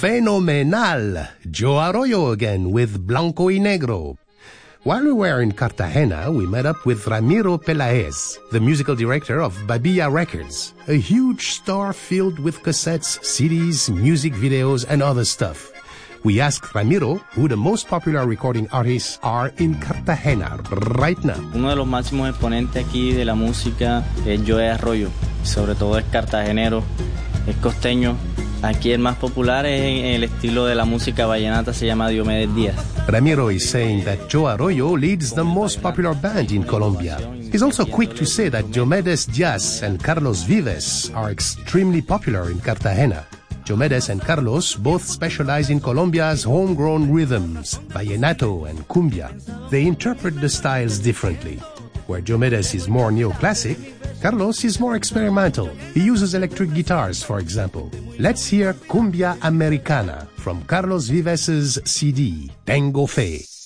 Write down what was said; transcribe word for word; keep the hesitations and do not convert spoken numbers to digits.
Fenomenal! Joe Arroyo again with Blanco y Negro. While we were in Cartagena, we met up with Ramiro Peláez, the musical director of Babilla Records, a huge store filled with cassettes, C Ds, music videos, and other stuff. We asked Ramiro who the most popular recording artists are in Cartagena right now. Uno de los máximos exponentes aquí de la música es Joe Arroyo, sobre todo es cartagenero, es costeño. Aquí el más popular es en el estilo de la música vallenata, se llama Diomedes Díaz. Ramiro is saying that Joe Arroyo leads the most popular band in Colombia. He's also quick to say that Diomedes Díaz and Carlos Vives are extremely popular in Cartagena. Diomedes and Carlos both specialize in Colombia's homegrown rhythms, vallenato and cumbia. They interpret the styles differently. Where Diomedes is more neoclassic, Carlos is more experimental. He uses electric guitars, for example. Let's hear Cumbia Americana from Carlos Vives's C D, Tengo Fe.